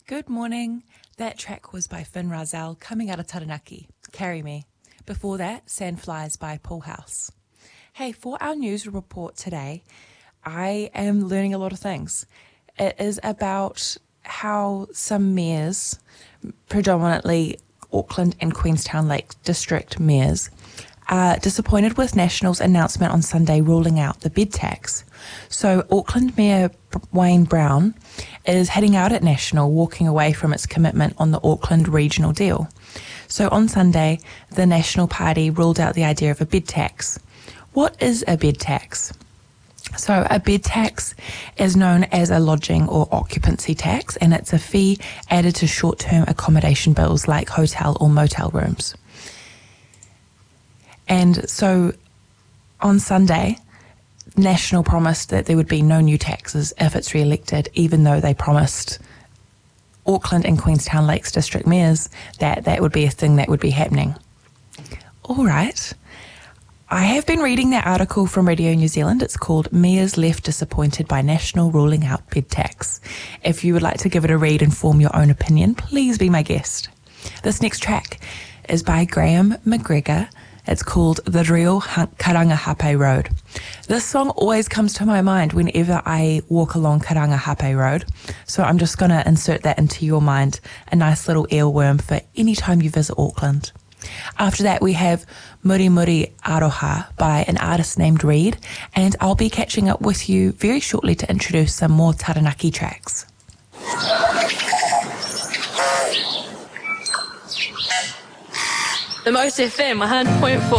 Good morning. That track was by Finn Razel, coming out of Taranaki, Carry Me. Before that, Sandflies by Paul House. Hey, for our news report today, I am learning a lot of things. It is about how some mayors, predominantly Auckland and Queenstown Lake District mayors, are disappointed with National's announcement on Sunday ruling out the bed tax. So Auckland Mayor Wayne Brown is heading out at National, walking away from its commitment on the Auckland regional deal. So on Sunday, the National Party ruled out the idea of a bed tax. What is a bed tax? So a bed tax is known as a lodging or occupancy tax, and it's a fee added to short-term accommodation bills like hotel or motel rooms. And so on Sunday, National promised that there would be no new taxes if it's re-elected, even though they promised Auckland and Queenstown Lakes District mayors that that would be a thing that would be happening. All right. I have been reading that article from Radio New Zealand. It's called Mayors Left Disappointed by National Ruling Out Bed Tax. If you would like to give it a read and form your own opinion, please be my guest. This next track is by Graham McGregor. It's called The Real Karangahape Road. This song always comes to my mind whenever I walk along Karangahape Road. So I'm just going to insert that into your mind, a nice little earworm for any time you visit Auckland. After that, we have Muri Muri Aroha by an artist named Reed, and I'll be catching up with you very shortly to introduce some more Taranaki tracks. The Most FM 100.4.